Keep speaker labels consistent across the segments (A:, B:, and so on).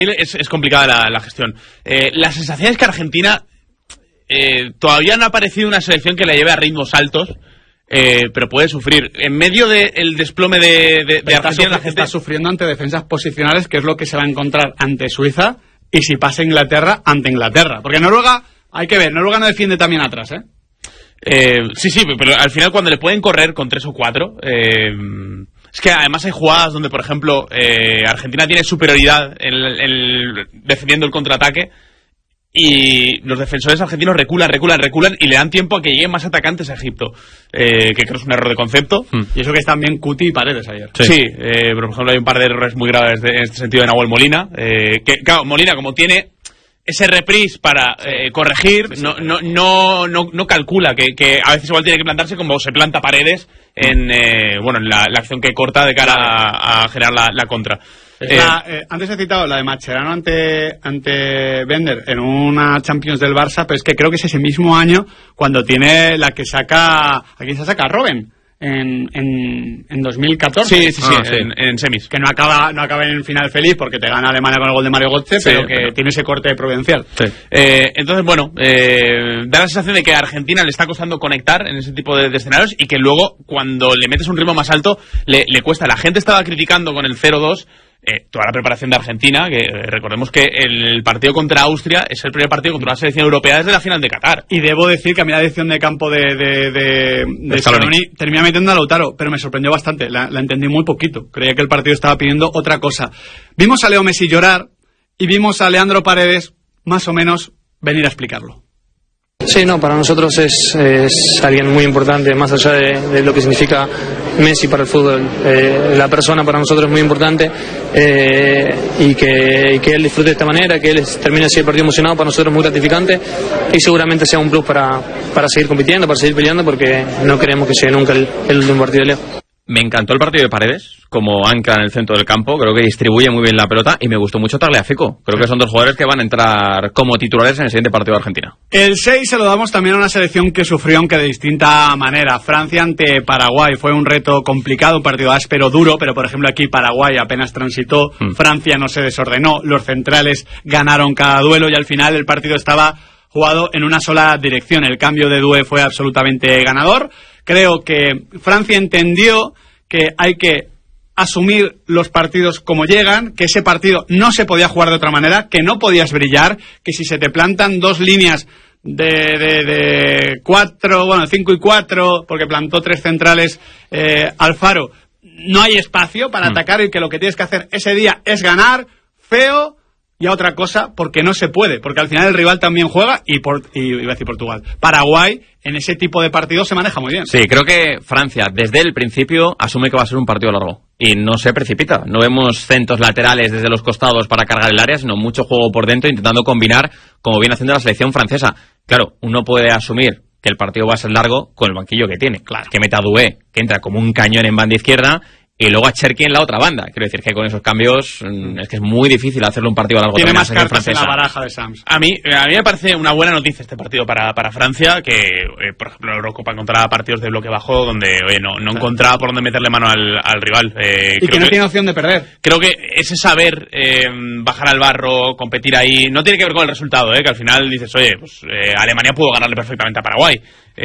A: Es complicada la gestión. La sensación es que Argentina todavía no ha aparecido una selección que la lleve a ritmos altos, pero puede sufrir. En medio del desplome de Argentina, la gente
B: está sufriendo ante defensas posicionales, que es lo que se va a encontrar ante Suiza, y si pasa Inglaterra, ante Inglaterra. Porque Noruega, hay que ver, Noruega no defiende también atrás,
A: Sí, pero al final cuando le pueden correr con 3 o 4... Es que además hay jugadas donde, por ejemplo, Argentina tiene superioridad defendiendo el contraataque y los defensores argentinos reculan y le dan tiempo a que lleguen más atacantes a Egipto, que creo es un error de concepto.
B: Y eso que están bien Cuti y Paredes ayer.
A: Sí, pero por ejemplo hay un par de errores muy graves en este sentido de Nahuel Molina, que claro, Molina como tiene ese reprise para corregir, no calcula que a veces igual tiene que plantarse como se planta Paredes en la acción que corta de cara a generar la contra.
B: Antes he citado la de Mascherano ante Bender en una Champions del Barça, pero es que creo que es ese mismo año cuando tiene la que saca... ¿A quién se saca? Robben. En 2014.
A: Sí. En semis.
B: Que no acaba en el final feliz porque te gana Alemania con el gol de Mario Götze, pero que tiene ese corte providencial.
A: Sí. Entonces, da la sensación de que a Argentina le está costando conectar en ese tipo de escenarios y que luego, cuando le metes un ritmo más alto, le cuesta. La gente estaba criticando con el 0-2 toda la preparación de Argentina, que recordemos que el partido contra Austria es el primer partido contra una selección europea desde la final de Qatar.
B: Y debo decir que a mí la dirección de campo de Scaloni termina metiendo a Lautaro, pero me sorprendió bastante, la entendí muy poquito. Creía que el partido estaba pidiendo otra cosa. Vimos a Leo Messi llorar y vimos a Leandro Paredes más o menos venir a explicarlo.
C: Sí, para nosotros es alguien muy importante, más allá de lo que significa Messi para el fútbol. La persona para nosotros es muy importante y que él disfrute de esta manera, que él termine así el partido emocionado, para nosotros es muy gratificante y seguramente sea un plus para seguir compitiendo, para seguir peleando, porque no queremos que llegue nunca el último partido de Leo.
D: Me encantó el partido de Paredes como ancla en el centro del campo. Creo que distribuye muy bien la pelota y me gustó mucho Tagliafico. Creo que son dos jugadores que van a entrar como titulares en el siguiente partido de Argentina.
B: El 6 se lo damos también a una selección que sufrió, aunque de distinta manera. Francia ante Paraguay fue un reto complicado, un partido áspero, duro, pero por ejemplo aquí Paraguay apenas transitó, Francia no se desordenó, los centrales ganaron cada duelo y al final el partido estaba jugado en una sola dirección. El cambio de Doué fue absolutamente ganador. Creo que Francia entendió que hay que asumir los partidos como llegan, que ese partido no se podía jugar de otra manera, que no podías brillar, que si se te plantan dos líneas de 5 y 4, porque plantó 3 centrales Alfaro, no hay espacio para atacar y que lo que tienes que hacer ese día es ganar feo y a otra cosa, porque no se puede, porque al final el rival también juega y iba a decir Portugal. Paraguay en ese tipo de partidos se maneja muy bien.
D: Sí, creo que Francia desde el principio asume que va a ser un partido largo y no se precipita. No vemos centros laterales desde los costados para cargar el área, sino mucho juego por dentro intentando combinar como viene haciendo la selección francesa. Claro, uno puede asumir que el partido va a ser largo con el banquillo que tiene. Claro. Que meta a Doué, que entra como un cañón en banda izquierda, y luego a Cherki en la otra banda. Quiero decir que con esos cambios es que es muy difícil hacerle un partido largo.
B: Tiene más cartas en la baraja de Sams.
A: A mí me parece una buena noticia este partido para Francia, que por ejemplo en Eurocopa encontraba partidos de bloque bajo donde no encontraba por dónde meterle mano al rival.
B: Y que no tiene opción de perder.
A: Creo que ese saber bajar al barro, competir ahí, no tiene que ver con el resultado, que al final dices, oye, pues Alemania pudo ganarle perfectamente a Paraguay.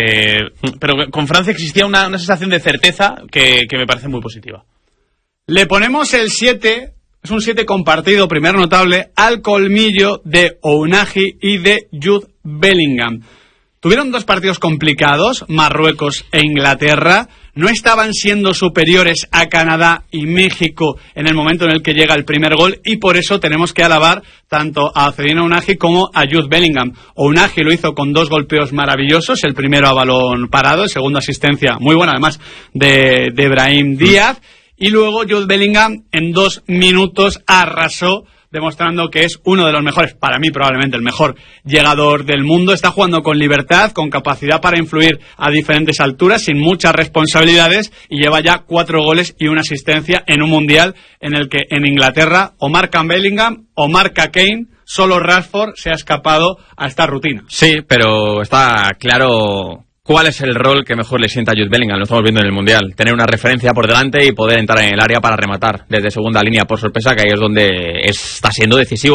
A: Pero con Francia existía una sensación de certeza que me parece muy positiva.
B: Le ponemos el 7, es un 7 compartido, primer notable, al colmillo de Ounahi y de Jude Bellingham. Tuvieron 2 partidos complicados, Marruecos e Inglaterra. No estaban siendo superiores a Canadá y México en el momento en el que llega el primer gol y por eso tenemos que alabar tanto a Cedric Ounahi como a Jude Bellingham. Ounahi lo hizo con 2 golpeos maravillosos, el primero a balón parado, el segundo asistencia muy buena además de Brahim Díaz. Y luego Jude Bellingham en 2 minutos arrasó, demostrando que es uno de los mejores, para mí probablemente el mejor llegador del mundo. Está jugando con libertad, con capacidad para influir a diferentes alturas, sin muchas responsabilidades, y lleva ya 4 goles y 1 asistencia en un mundial en el que en Inglaterra o marca Bellingham o marca Kane. Solo Rashford se ha escapado a esta rutina.
D: Sí, pero está claro ¿Cuál es el rol que mejor le sienta a Jude Bellingham? Lo estamos viendo en el Mundial. Tener una referencia por delante y poder entrar en el área para rematar desde segunda línea por sorpresa, que ahí es donde está siendo decisivo.